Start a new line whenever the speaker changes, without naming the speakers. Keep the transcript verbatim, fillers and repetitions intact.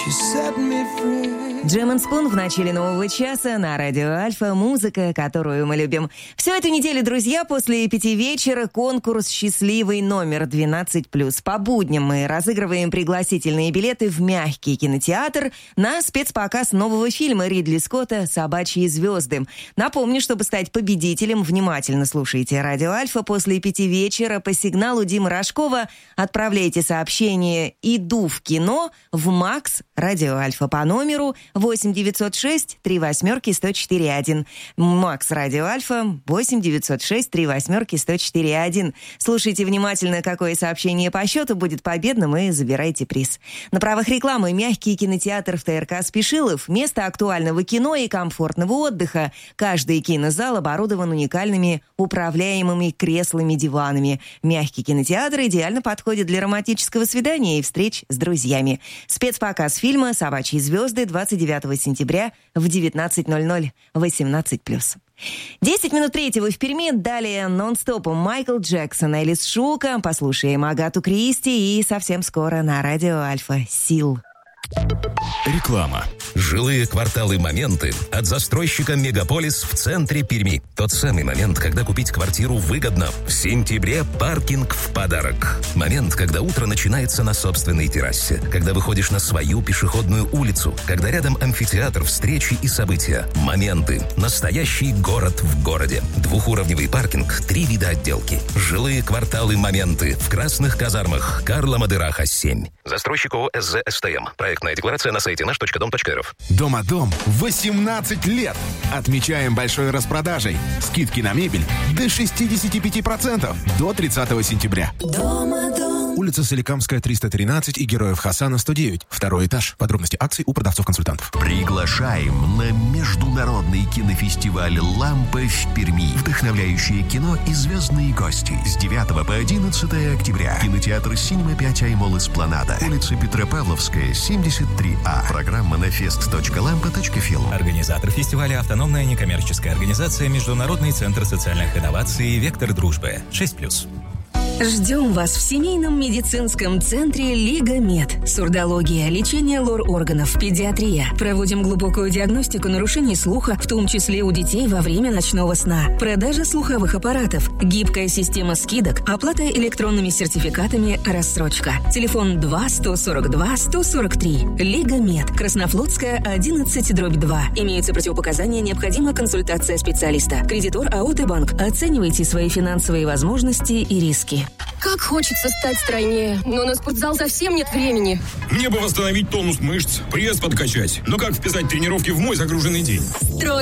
Джем энд Спун в начале нового часа на радио Альфа. Музыка, которую мы любим. Всю эту неделю, друзья, после пяти вечера конкурс «Счастливый номер двенадцать плюс». По будням мы разыгрываем пригласительные билеты в мягкий кинотеатр на спецпоказ нового фильма Ридли Скотта «Собачьи звезды». Напомню, чтобы стать победителем, внимательно слушайте радио Альфа. После пяти вечера по сигналу Димы Рожкова отправляйте сообщение «Иду в кино» в Макс радио Альфа по номеру восемь девятьсот шесть три восьмерки сто четыре один. Макс радио Альфа восемь девятьсот шесть три восьмерки сто четыре один. Слушайте внимательно, какое сообщение по счету будет победным, и забирайте приз. На правах рекламы мягкий кинотеатр в ТРК Спешилов. Место актуального кино и комфортного отдыха. Каждый кинозал оборудован уникальными управляемыми креслами-диванами. Мягкий кинотеатр идеально подходит для романтического свидания и встреч с друзьями. Спецпоказ фильма «Собачьи звезды» двадцать девятого сентября в девятнадцать ноль ноль. восемнадцать плюс. десять минут третьего в Перми. Далее нон-стопом Майкл Джексон, Элис Шука. Послушаем Агату Кристи и совсем скоро на радио Альфа «Сил».
Реклама. Жилые кварталы «Моменты» от застройщика «Мегаполис» в центре Перми. Тот самый момент, когда купить квартиру выгодно. В сентябре паркинг в подарок. Момент, когда утро начинается на собственной террасе. Когда выходишь на свою пешеходную улицу. Когда рядом амфитеатр, встречи и события. «Моменты». Настоящий город в городе. Двухуровневый паркинг, три вида отделки. Жилые кварталы «Моменты» в Красных казармах. Карла Мадераха, семь. Застройщик ООО «эс зэ эс тэ эм». Проектная декларация на сайте наш точка дом точка эр эф.
Дома-дом восемнадцать лет. Отмечаем большой распродажей. Скидки на мебель до шестьдесят пять процентов до тридцатого сентября.
Дома-дом.
Улица Соликамская, триста тринадцать и Героев Хасана, сто девять. Второй этаж. Подробности акций у продавцов-консультантов.
Приглашаем на международный кинофестиваль «Лампа» в Перми. Вдохновляющее кино и звездные гости. С девятого по одиннадцатое октября. Кинотеатр «Синема пять Аймол Эспланада». Улица Петропавловская, семьдесят три А. Программа на фест точка лампа точка филм.
Организатор фестиваля — автономная некоммерческая организация «Международный центр социальных инноваций «Вектор дружбы». шесть плюс.
Ждем вас в семейном медицинском центре «Лига Мед». Сурдология, лечение лор-органов, педиатрия. Проводим глубокую диагностику нарушений слуха, в том числе у детей во время ночного сна. Продажа слуховых аппаратов, гибкая система скидок, оплата электронными сертификатами, рассрочка. Телефон два сто сорок два сто сорок три. «Лига Мед». Краснофлотская, одиннадцать дробь два. Имеются противопоказания, необходима консультация специалиста. Кредитор АО «Т-банк». Оценивайте свои финансовые возможности и риски.
Как хочется стать стройнее, но на спортзал совсем нет времени.
Мне бы восстановить тонус мышц, пресс подкачать. Но как вписать тренировки в мой загруженный день?
Строй